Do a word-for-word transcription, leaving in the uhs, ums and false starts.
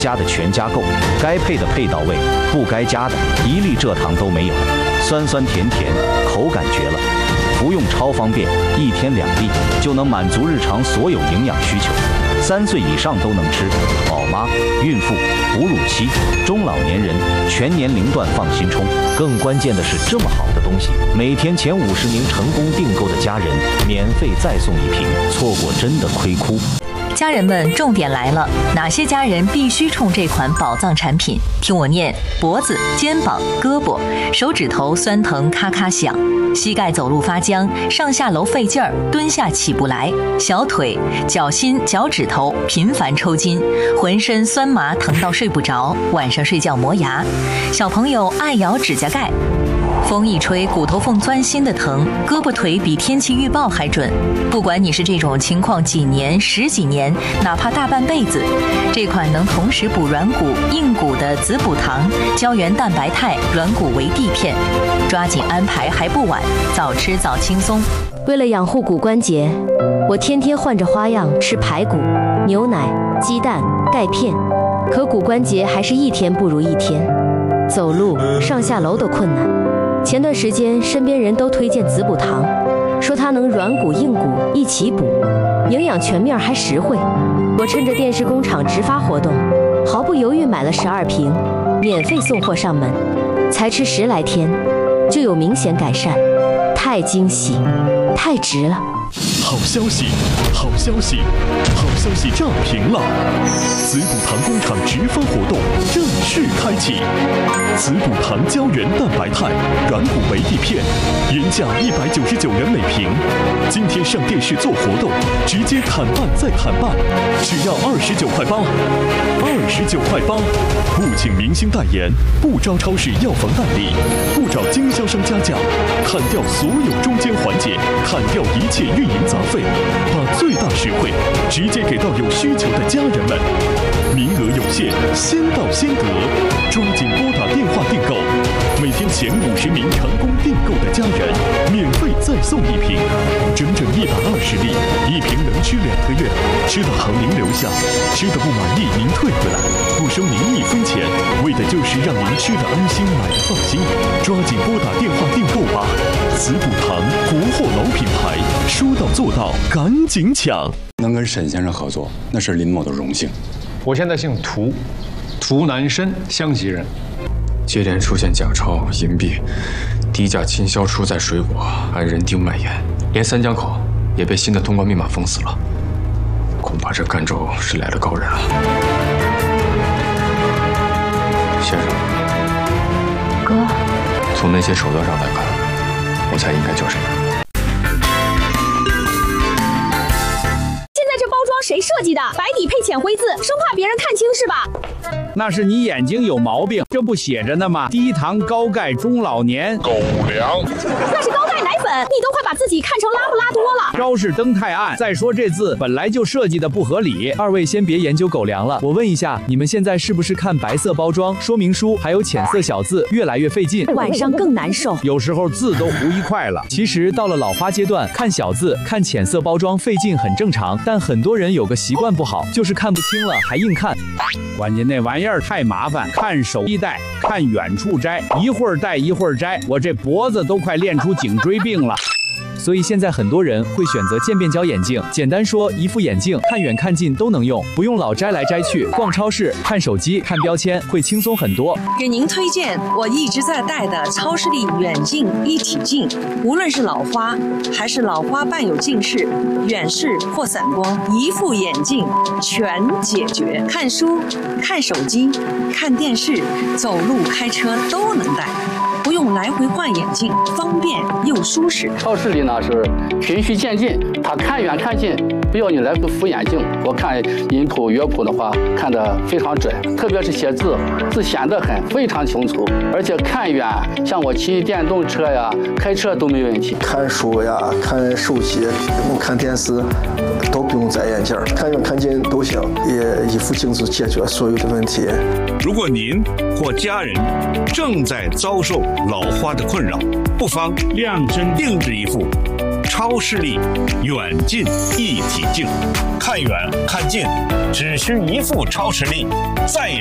加的全加够，该配的配到位，不该加的一粒蔗糖都没有，酸酸甜甜，口感绝了。服用超方便，一天两粒就能满足日常所有营养需求，三岁以上都能吃。宝妈、孕妇、哺乳期、中老年人全年龄段放心冲。更关键的是，这么好的东西，每天前五十名成功订购的家人免费再送一瓶，错过真的亏哭。 家人们，重点来了，哪些家人必须冲这款宝藏产品？听我念：脖子、肩膀、胳膊、手指头酸疼咔咔响，膝盖走路发僵，上下楼费劲儿，蹲下起不来，小腿、脚心、脚趾头频繁抽筋，浑身酸麻疼到睡不着，晚上睡觉磨牙，小朋友爱咬指甲盖。风一吹，骨头缝钻心的疼，胳膊腿比天气预报还准。不管你是这种情况几年、十几年，哪怕大半辈子，这款能同时补软骨、硬骨的子补糖、胶原蛋白肽、软骨维 D 片，抓紧安排还不晚，早吃早轻松。 为了养护骨关节，我天天换着花样吃排骨、牛奶、鸡蛋、钙片，可骨关节还是一天不如一天，走路、上下楼都困难。前段时间身边人都推荐子补糖，说它能软骨硬骨一起补，营养全面还实惠。我趁着电视工厂直发活动，毫不犹豫买了十二瓶，免费送货上门，才吃十来天就有明显改善，太惊喜，太值了。 好消息，好消息，好消息炸屏了！子补糖工厂直发活动正式开启，子补糖胶原蛋白肽软骨维 D 片，原价一百九十九元每瓶，今天上电视做活动，直接砍半再砍半，只要二十九块八，二十九块八，不请明星代言，不招超市药房代理，不找经销商加价，砍掉所有中间环节，砍掉一切运营杂费，把最大实惠直接给到有需求的家人们。名额有限，先到先得，抓紧拨打电话订购。每天前五十名成功订购的家人，免费再送一瓶，整整一百二十粒，一瓶能吃两个月。吃的好您留下，吃的不满意您退回来，不收您一分钱，为的就是让您吃的安心，买的放心。抓紧拨打电话订购吧！子补糖，国货老品牌，说到做到，赶紧抢！ 能跟沈先生合作，那是林某的荣幸。 我现在姓涂，涂南申，湘西人。 接连出现假钞、银币，低价倾销蔬菜水果，按人丁卖盐，连三江口也被新的通关密码封死了。恐怕这赣州是来了高人了。先生， 哥， 从那些手段上来看，我猜应该就是你。 谁设计的？白底配浅灰字，生怕别人看清是吧？ 那是你眼睛有毛病，这不写着呢吗？低糖高钙中老年狗粮， 那是高钙奶粉，你都快把自己看成拉布拉多了。 招式灯太暗，再说这字本来就设计的不合理。二位先别研究狗粮了，我问一下，你们现在是不是看白色包装说明书还有浅色小字越来越费劲， 晚上更难受， 有时候字都糊一块了。其实到了老花阶段，看小字看浅色包装费劲很正常，但很多人有个习惯不好，就是看不清了还硬看，关键那玩意儿太麻烦，看手一戴，看远处摘，一会儿戴一会儿摘，我这脖子都快练出颈椎病了。所以现在很多人会选择渐变焦眼镜，简单说，一副眼镜看远看近都能用，不用老摘来摘去。逛超市、看手机、看标签会轻松很多。 给您推荐我一直在戴的超视力远近一体镜，无论是老花还是老花伴有近视、远视或散光，一副眼镜全解决。看书、看手机、看电视、走路、开车都能戴。不用来回换眼镜，方便又舒适。 超视力呢是循序渐进，它看远看近，不要你来回扶眼镜。我看音谱、乐谱的话，看得非常准，特别是写字，字显得很非常清楚，而且看远，像我骑电动车呀、开车都没问题。 看书呀、看手机、看电视，都不用摘眼镜，看远看近都行，也一副镜子解决所有的问题。 如果您或家人正在遭受老花的困扰，不妨量身定制一副超超视力远近一体镜，看远看近只需一副超视力，再也